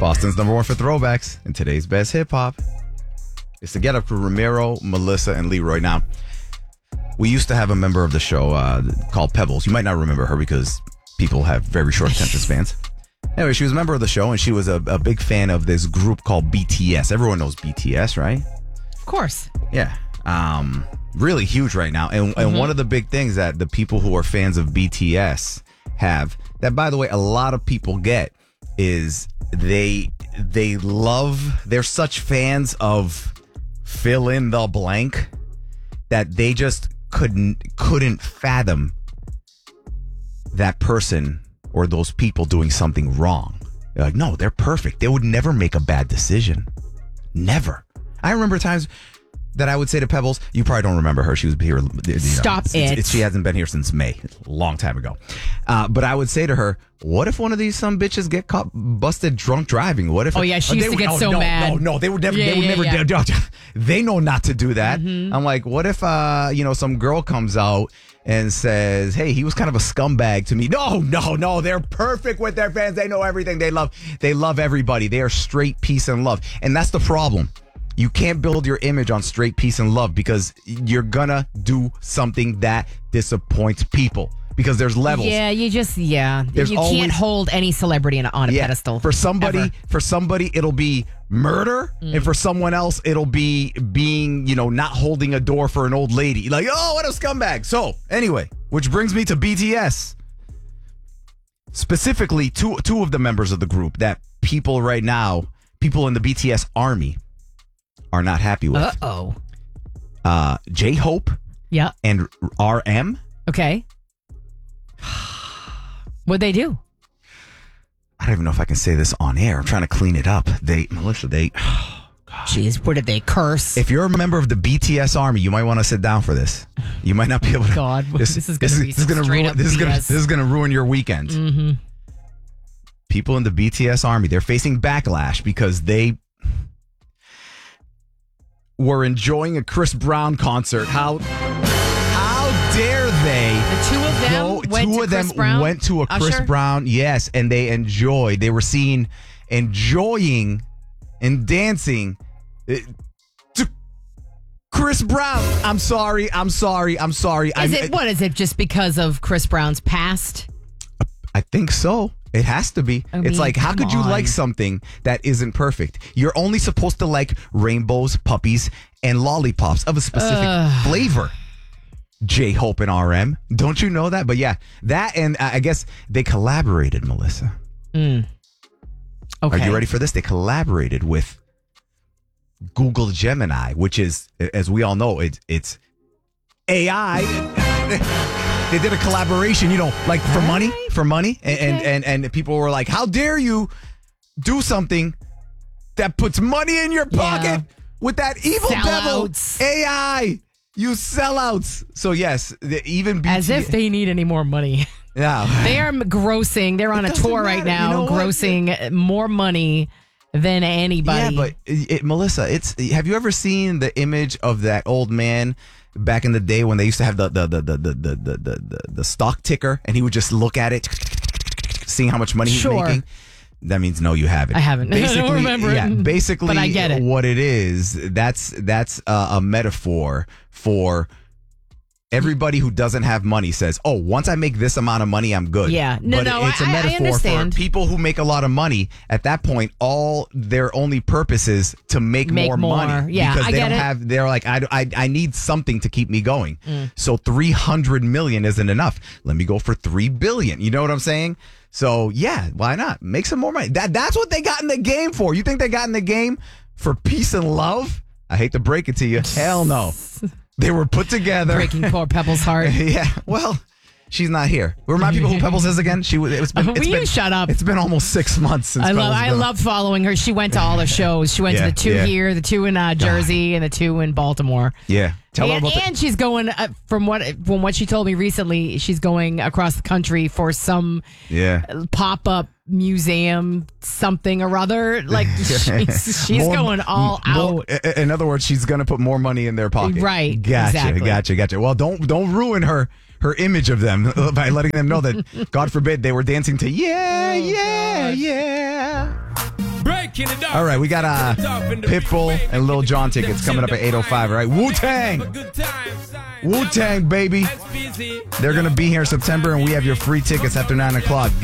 Boston's number one for throwbacks and today's best hip hop. It's the Get Up Crew, Ramiro, Melissa, and Leroy. Now, we used to have a member of the show called Pebbles. You might not remember her because people have very short attention spans. Anyway, she was a member of the show, and she was a big fan of this group called BTS. Everyone knows BTS, right? Of course. Yeah. Really huge right now. And one of the big things that the people who are fans of BTS have, that, by the way, a lot of people get, is they're such fans of fill in the blank that they just couldn't fathom that person or those people doing something wrong. They're like, no, they're perfect. They would never make a bad decision. Never. I remember times that I would say to Pebbles, you probably don't remember her. She was here. Stop it. She hasn't been here since May, a long time ago. But I would say to her, what if one of these some bitches get caught busted drunk driving? What if? Oh yeah, she used to get so mad. No, they would never. They know not to do that. I'm like, what if some girl comes out and says, hey, he was kind of a scumbag to me. No, they're perfect with their fans. They know everything. They love everybody. They are straight peace and love, and that's the problem. You can't build your image on straight peace and love because you're gonna do something that disappoints people because there's levels. Yeah, you can't hold any celebrity on a pedestal. For somebody, it'll be murder, and for someone else, it'll be being, not holding a door for an old lady. Like, oh, what a scumbag. So, anyway, which brings me to BTS. Specifically, two of the members of the group that people in the BTS army are not happy with. J-Hope. Yeah. And RM. Okay. What'd they do? I don't even know if I can say this on air. I'm trying to clean it up. Melissa, Jeez, what did they curse? If you're a member of the BTS army, you might want to sit down for this. You might not be able to. God, this is going to be straight up BS. This is going to ruin your weekend. Mm-hmm. People in the BTS army, they're facing backlash because they were enjoying a Chris Brown concert. How dare they? The two of them went to a Chris Brown, yes, and they were seen enjoying and dancing to Chris Brown. I'm sorry. What is it just because of Chris Brown's past? I think so. It has to be. It's like, how could you like something that isn't perfect? You're only supposed to like rainbows, puppies, and lollipops of a specific flavor. J-Hope and RM. Don't you know that? But yeah, that, and I guess they collaborated, Melissa. Okay. Are you ready for this? They collaborated with Google Gemini, which is, as we all know, it's AI. They did a collaboration, for money. And people were like, how dare you do something that puts money in your pocket with that evil devil AI. You sellouts. So yes, even BTS. As if they need any more money. Yeah. They are grossing. They're on a tour right now, grossing more money than anybody. Yeah, but Melissa, have you ever seen the image of that old man back in the day when they used to have the stock ticker, and he would just look at it, seeing how much money he's making? That means no, you haven't. I haven't. I don't remember it. Basically, but I get it. What it is, that's a metaphor for everybody who doesn't have money says, oh, once I make this amount of money, I'm good. Yeah. It's a metaphor for people who make a lot of money. At that point, all their only purpose is to make more money. Yeah, because I get it. They're like, I need something to keep me going. So 300 million isn't enough. Let me go for 3 billion. You know what I'm saying? So yeah, why not? Make some more money. That's what they got in the game for. You think they got in the game for peace and love? I hate to break it to you. Hell no. They were put together. Breaking poor Pebbles' heart. Yeah. Well, she's not here. Remind people who Pebbles is again. Shut up? It's been almost 6 months since I love following her. She went to all the shows. She went to the two here, the two in Jersey, and the two in Baltimore. Yeah. Tell her about and she's going from what she told me recently. She's going across the country for some pop-up museum something or other. Like she's going all out. In other words, she's going to put more money in their pocket. Right. Gotcha. Well, don't ruin her image of them by letting them know that, God forbid, they were dancing to yeah. All right, we got Pitbull and Lil Jon tickets coming up at 8:05. All right, Wu-Tang, baby. They're going to be here in September, and we have your free tickets after 9 o'clock.